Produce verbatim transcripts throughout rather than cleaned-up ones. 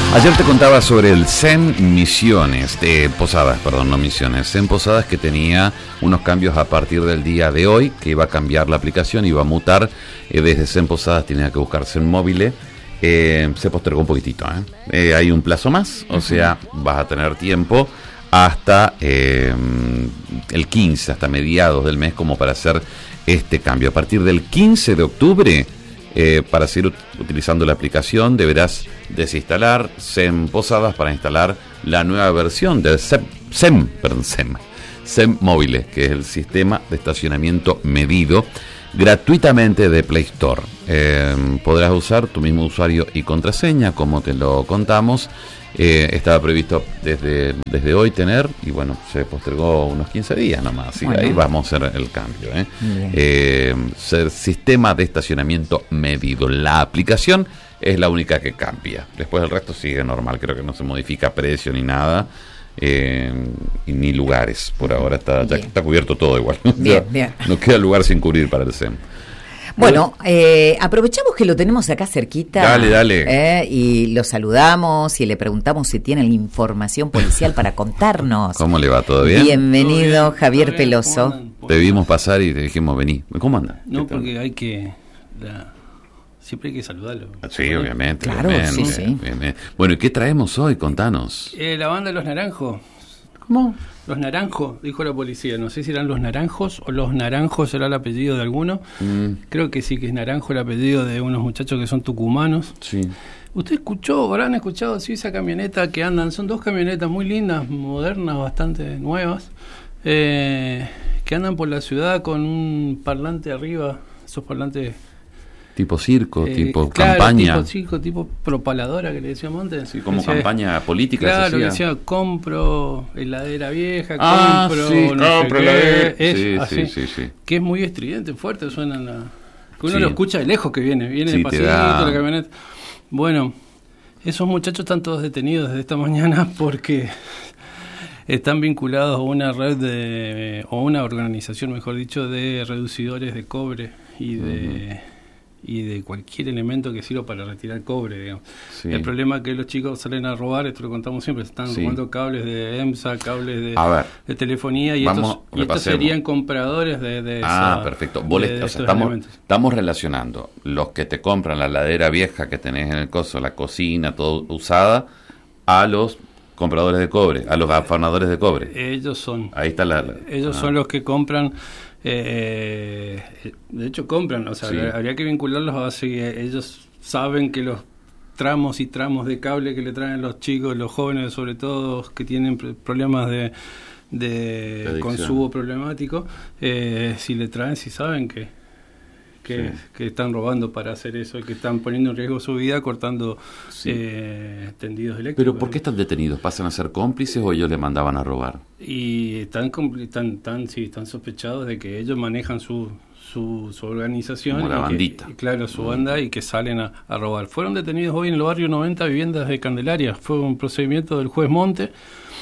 Ayer te contaba sobre el Zen Misiones, de Posadas, perdón, no Misiones, Zen Posadas, que tenía unos cambios a partir del día de hoy, que iba a cambiar la aplicación, iba a mutar, eh, desde Zen Posadas tenía que buscar Zen Móvil, eh, se postergó un poquitito, ¿eh? Eh, hay un plazo más, o sea, vas a tener tiempo hasta eh, el quince, hasta mediados del mes, como para hacer este cambio. A partir del quince de octubre, Eh, para seguir ut- utilizando la aplicación deberás desinstalar Zen Posadas para instalar la nueva versión de Zen, Zen, perdón, Zen, Zen Móvil, que es el sistema de estacionamiento medido gratuitamente de Play Store. Eh, podrás usar tu mismo usuario y contraseña, como te lo contamos. Eh, estaba previsto desde, desde hoy tener, y bueno, se postergó unos quince días nomás, y bueno, ahí vamos a hacer el cambio. ¿eh? Eh, ser sistema de estacionamiento medido. La aplicación es la única que cambia. Después el resto sigue normal, creo que no se modifica precio ni nada. Eh, y ni lugares, por ahora está, ya está cubierto todo igual. Bien, bien. No queda lugar sin cubrir para el Zen. Bueno, eh, aprovechamos que lo tenemos acá cerquita. Dale, dale. Eh, y lo saludamos y le preguntamos si tienen información policial para contarnos. ¿Cómo le va? ¿Todo bien? Bienvenido, ¿Todo bien? Javier ¿Todo bien? Peloso. ¿Cómo andan? Te vimos pasar y te dijimos, vení. ¿Cómo anda? No, porque hay que... La, siempre hay que saludarlo. Sí, obviamente. Claro, obviamente, sí, sí. obviamente. Bueno, ¿y qué traemos hoy? Contanos. Eh, la banda Los Naranjos. ¿Cómo? Los Naranjos, dijo la policía. No sé si eran Los Naranjos o Los Naranjos será el apellido de alguno. Mm, Creo que sí que es Naranjo el apellido de unos muchachos que son tucumanos. sí. ¿Usted escuchó, habrán escuchado, sí, esa camioneta que andan? Son dos camionetas muy lindas, modernas, bastante nuevas, eh, que andan por la ciudad con un parlante arriba, esos parlantes... Tipo circo, eh, tipo claro, campaña. tipo circo, tipo propaladora que le decíamos antes. Sí, como Decía, campaña política. claro, se que hacía. decía, compro heladera vieja, Ah, compro, sí, no sé compro qué, heladera. es Sí, así, sí, sí, sí. que es muy estridente, fuerte, suena la... Que uno Sí. lo escucha de lejos que viene, viene Sí, te despacito da- la camioneta. Bueno, esos muchachos están todos detenidos desde esta mañana porque están vinculados a una red de, o una organización, mejor dicho, de reducidores de cobre y de... Uh-huh. y de cualquier elemento que sirva para retirar cobre, digamos. Sí. El problema es que los chicos salen a robar, esto lo contamos siempre, están sí. robando cables de EMSA, cables de, ver, de telefonía, y vamos, estos, y estos serían compradores de, de Ah, esa, perfecto. Vos de, le, de o sea, estamos, elementos. estamos relacionando los que te compran la heladera vieja que tenés en el coso, la cocina, todo usada, a los compradores de cobre, a los afanadores de cobre. Ellos son. Ahí está la... la ellos ah. son los que compran... Eh, de hecho compran, o sea, sí. habría que vincularlos a si ellos saben que los tramos y tramos de cable que le traen los chicos, los jóvenes sobre todo, que tienen problemas de, de consumo problemático, eh, si le traen, si saben que que, sí. que están robando para hacer eso, que están poniendo en riesgo su vida cortando sí. eh, tendidos eléctricos. ¿Pero por qué están detenidos? ¿Pasan a ser cómplices o ellos le mandaban a robar? Y están, están, están, sí, están sospechados de que ellos manejan su, su, su organización. Como la y bandita. Que, claro, su banda, y que salen a, a robar. Fueron detenidos hoy en el barrio noventa Viviendas de Candelaria. Fue un procedimiento del juez Monte,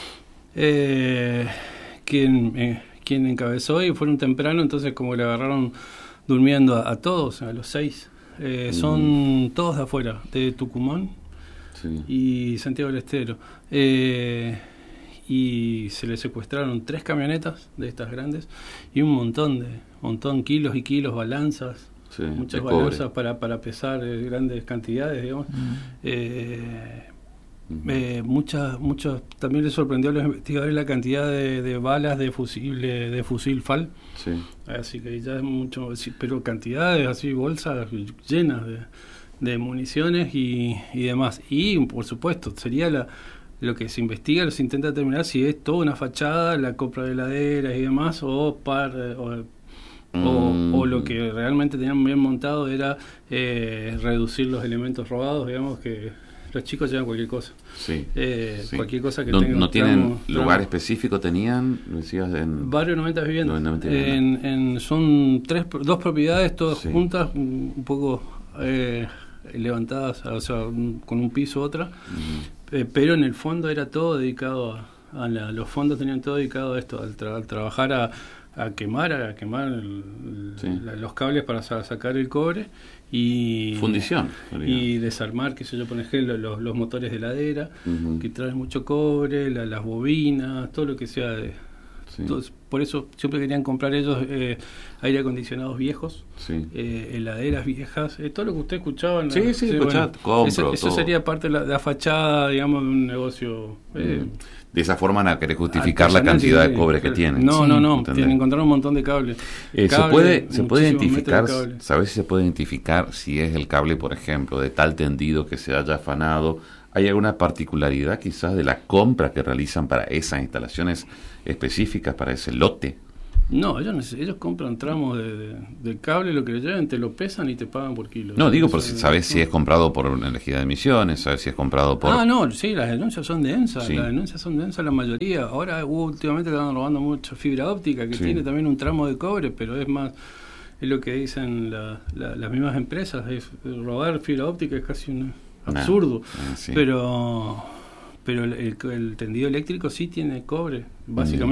eh, quien, eh, quien encabezó, y fueron temprano, entonces como le agarraron durmiendo a, a todos, a los seis. Eh, son mm. todos de afuera, de Tucumán sí. y Santiago del Estero. Eh, y se le secuestraron tres camionetas de estas grandes y un montón de montón kilos y kilos, balanzas, sí, muchas balanzas para, para pesar eh, grandes cantidades, digamos. Mm. Eh, Uh-huh. Eh, muchas, muchas, también les sorprendió a los investigadores la cantidad de, de balas de fusible, de fusil F A L. Sí. Así que ya es mucho, pero cantidades así, bolsas llenas de, de municiones y, y demás. Y por supuesto, sería la, lo que se investiga, se intenta determinar si es toda una fachada, la compra de heladeras y demás, o par o, mm. o, o lo que realmente tenían bien montado era eh, reducir los elementos robados, digamos que los chicos llevan cualquier cosa. Sí, eh, sí. Cualquier cosa que no, tengan. ¿No tienen tramo, lugar tramo. específico? ¿Tenían? Decías en Barrio noventa Viviendas. noventa en, en, son tres, dos propiedades, todas sí. juntas, un, un poco eh, levantadas, o sea, un, con un piso otra. Uh-huh. Eh, pero en el fondo era todo dedicado a, a la, los fondos tenían todo dedicado a esto, al, tra- al trabajar a, a quemar, a quemar el, el, sí. la, los cables para sa- sacar el cobre. y fundición y desarmar, qué sé yo, por ejemplo, los, los motores de heladera, uh-huh. que traen mucho cobre, la, las bobinas, todo lo que sea de... Sí. Entonces, por eso siempre querían comprar ellos eh, aire acondicionados viejos, sí. eh, heladeras viejas, eh, todo lo que usted escuchaba. En sí, la, sí, sí, escuchaba, bueno, compro, eso, eso sería parte de la, de la fachada, digamos, de un negocio. Eh, de esa forma no querés justificar la cantidad de cobre que tienen. No, sí, no, no, tienen encontrar un montón de cables. Eh, cable, se puede, se puede identificar, de ¿sabes si se puede identificar si es el cable, por ejemplo, de tal tendido que se haya afanado? ¿Hay alguna particularidad quizás de la compra que realizan para esas instalaciones específicas, para ese lote? No, ellos, no sé, ellos compran tramos de, de, de cable, lo que le lleven, te lo pesan y te pagan por kilo. No, digo, por si sabes si es comprado por energía de emisiones, sabes si es comprado por... Ah, no, sí, las denuncias son de ENSA, sí. las denuncias son de ENSA la mayoría. Ahora últimamente están robando mucho fibra óptica, que sí. tiene también un tramo de cobre, pero es más, es lo que dicen la, la, las mismas empresas, es robar fibra óptica es casi un absurdo, nah, eh, sí. pero... Pero el, el, el tendido eléctrico sí tiene cobre, básicamente.